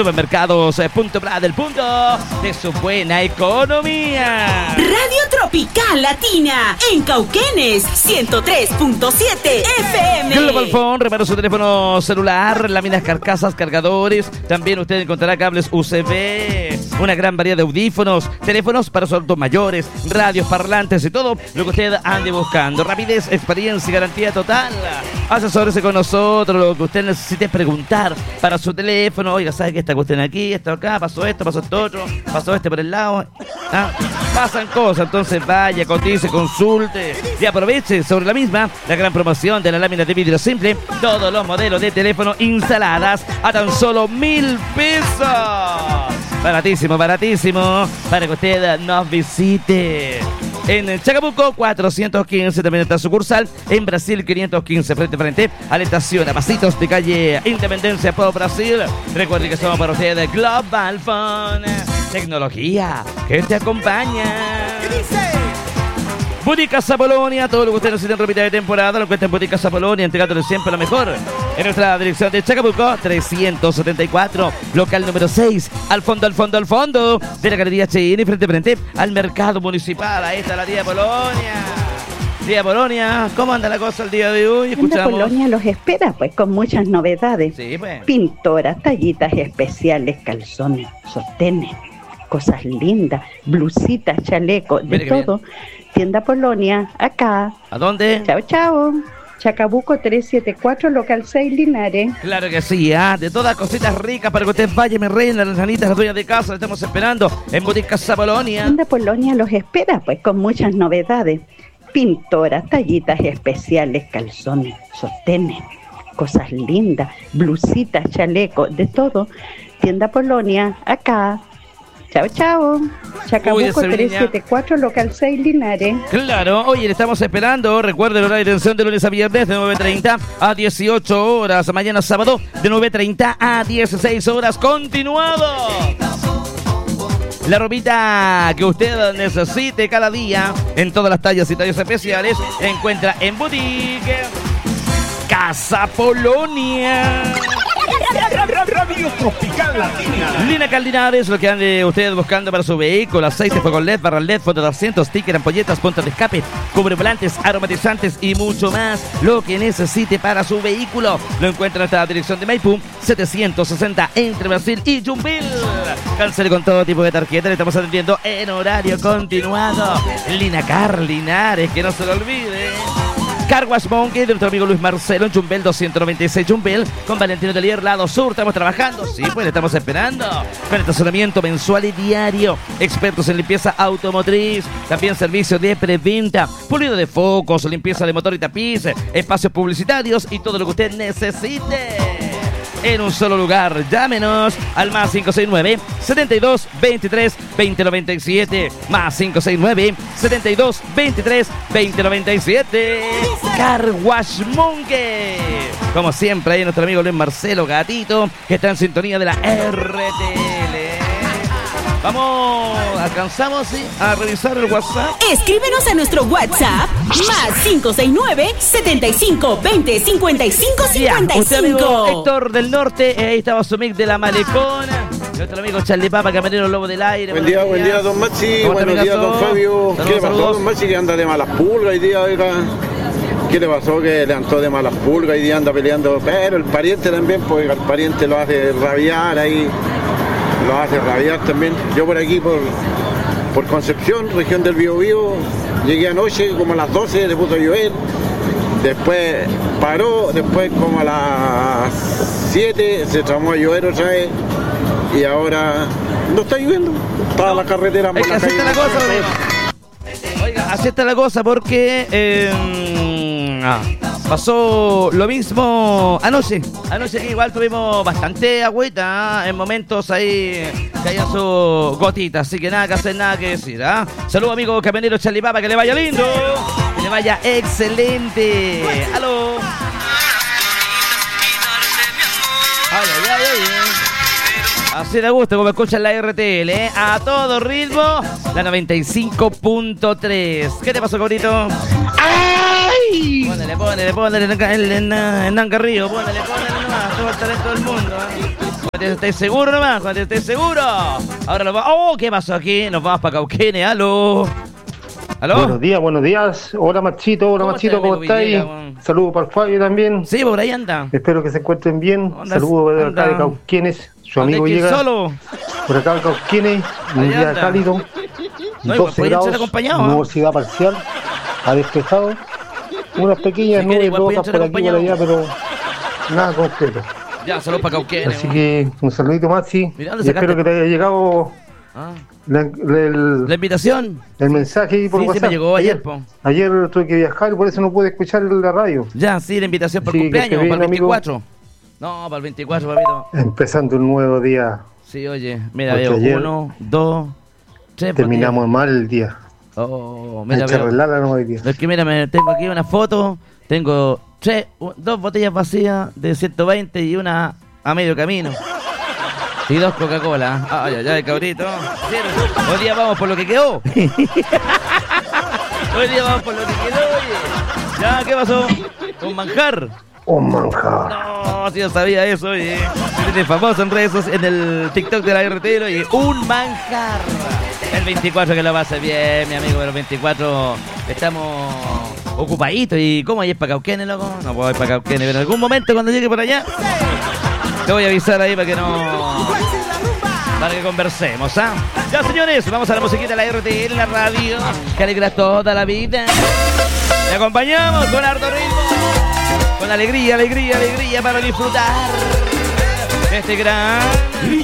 Supermercados Punto Prada, el punto de su buena economía. Radio Tropical Latina en Cauquenes 103.7 FM. Global Phone, repara su teléfono celular, láminas, carcasas, cargadores. También usted encontrará cables USB, una gran variedad de audífonos, teléfonos para sus adultos mayores, radios, parlantes y todo lo que usted ande buscando. Rapidez, experiencia y garantía total. Asesórese con nosotros, lo que usted necesite preguntar para su teléfono. Oiga, ¿sabe que esta cuestión aquí, esto acá, pasó esto otro, pasó este por el lado? Pasan cosas, entonces vaya, cotice, consulte y aproveche sobre la misma la gran promoción de la lámina de vidrio simple. Todos los modelos de teléfono instaladas a tan solo 1,000 pesos. Baratísimo, baratísimo, para que usted nos visite. En Chacabuco 415 también está sucursal. En Brasil 515 frente a la estación a pasitos de calle Independencia por Brasil. Recuerde que somos para ustedes Global Phone, tecnología que te acompaña. Boutique Casa Polonia, todo lo que usted necesita en ropita de temporada lo encuentra en Boutique Casa Polonia, entregándole siempre lo mejor. En nuestra dirección de Chacabuco 374, local número 6, al fondo de la Galería Cheini, frente al Mercado Municipal. Ahí está la tía Polonia. Tía Polonia, ¿cómo anda la cosa el día de hoy? Escuchamos. Polonia los espera, pues, con muchas novedades. Sí, pues. Pintoras, tallitas especiales, calzones, sostenes, cosas lindas, blusitas, chalecos, de todo. Tienda Polonia, acá. ¿A dónde? Chao, chao. Chacabuco 374, local 6, Linares. Claro que sí, de todas cositas ricas para que usted vaya, me reina, las ranitas, las dueñas de casa, le estamos esperando en Boutique Casa Polonia. Tienda Polonia los espera, pues, con muchas novedades. Pintoras, tallitas especiales, calzones, sostenes, cosas lindas, blusitas, chalecos, de todo. Tienda Polonia, acá. Chao, chao. Chacabuco 374, local 6, Linares. Claro, oye, le estamos esperando. Recuerden, horario de atención de lunes a viernes de 9:30 a 18 horas. Mañana sábado de 9:30 a 16 horas. Continuado. La ropita que usted necesite cada día, en todas las tallas y tallos especiales, encuentra en Boutique Casa Polonia. Radio Tropical Latina. Lina Caldinares, lo que ande usted buscando para su vehículo: aceite, fuego LED, barras LED, fondo de asientos, sticker, ampolletas, puntas de escape, cubrevolantes, aromatizantes y mucho más. Lo que necesite para su vehículo lo encuentra en esta dirección de Maipú 760 entre Brasil y Yumbel. Cancele con todo tipo de tarjeta, le estamos atendiendo en horario continuado. Lina Caldinares, que no se lo olvide. Car Wash Monkey de nuestro amigo Luis Marcelo en Jumbel 296 Jumbel con Valentino Delier, lado sur. Estamos trabajando, sí, pues le estamos esperando. Con estacionamiento mensual y diario, expertos en limpieza automotriz, también servicio de preventa, pulido de focos, limpieza de motor y tapiz, espacios publicitarios y todo lo que usted necesite en un solo lugar. Llámenos al más 569-7223-2097, más 569-7223-2097. Car Wash Monkey, como siempre, ahí nuestro amigo Luis Marcelo Gatito, que está en sintonía de la RTL. Vamos, alcanzamos, ¿sí?, a revisar el WhatsApp. Escríbenos a nuestro WhatsApp más 569-7520-5555. Usted, amigo Héctor del Norte, ahí estaba su mix de la Malecona. Nuestro amigo Charlie Papa, camarero Lobo del Aire. Buen día, don Maxi. Buenos días, don Fabio. ¿Qué le pasó, don Maxi, que anda de malas pulgas hoy día, oiga? ¿Qué le pasó? Que le andó de malas pulgas y día anda peleando. Pero el pariente también, pues el pariente lo hace rabiar ahí. Lo hace rabiar también. Yo por aquí, por Concepción, región del Biobío, llegué anoche como a las 12, le puso a llover. Después paró, después como a las 7 se tramó a llover otra vez. Y ahora no está lloviendo. Toda la carretera por la calle. Oiga, así está la cosa porque pasó lo mismo anoche. Anoche que igual tuvimos bastante agüita, en momentos ahí caían sus gotitas, así que nada que hacer, nada que decir. Saludos, amigo camionero Charlie Papa, que le vaya lindo, que le vaya excelente. ¡Aló! Ay, ay, ay, ay. Así de gusto como escuchan la RTL, a todo ritmo, la 95.3. ¿Qué te pasó, cabrito? ¡Ay! Pónele, en Nancarrillo, pónele nomás, todo el talento del mundo. Cuando estés seguro nomás, cuando estés seguro. Ahora lo va. ¡Oh! ¿Qué pasó aquí? Nos vamos para Cauquenes, ¿aló? Buenos días. Hola Machito, ¿cómo estáis? Saludos para el Fabio también. Sí, por ahí anda. Espero que se encuentren bien. Saludos de acá de Cauquenes. Su amigo llega solo. Por acá de Cauquenes, un día cálido. No, 12 grados, nubosidad parcial, ha despejado. Unas pequeñas nubes rojas por aquí y por allá, pero nada concreto. Ya, saludos para Cauquenes. Así que un saludito, Maxi. Y espero que te haya llegado la invitación. El mensaje por WhatsApp. Sí, me llegó ayer, po. Ayer tuve que viajar y por eso no pude escuchar la radio. Ya, sí, la invitación por cumpleaños, para el 24. Amigo. No, para el 24, papito. Empezando un nuevo día. Sí, oye, mira, veo 1, 2, 3. Terminamos mal el día. Oh, mira, Es que mira, tengo aquí una foto. Tengo 2 botellas vacías de 120 y una a medio camino. Y 2 Coca-Cola. Ay, cabrito. Hoy día vamos por lo que quedó. Hoy día vamos por lo que quedó, oye. Ya, ¿qué pasó? Un manjar. No, si yo sabía eso, oye. Es famoso en redes sociales, en el TikTok de la RTL, oye. Un manjar. El 24 que lo pase bien, mi amigo. El 24 estamos ocupaditos. ¿Y cómo es para Cauquenes, loco? No puedo ir para Cauquenes, pero en algún momento cuando llegue por allá te voy a avisar ahí para que conversemos, ¿ah? Ya, señores, vamos a la musiquita de la RTL, la radio, que alegra toda la vida. Te acompañamos con harto ritmo, con alegría para disfrutar de este gran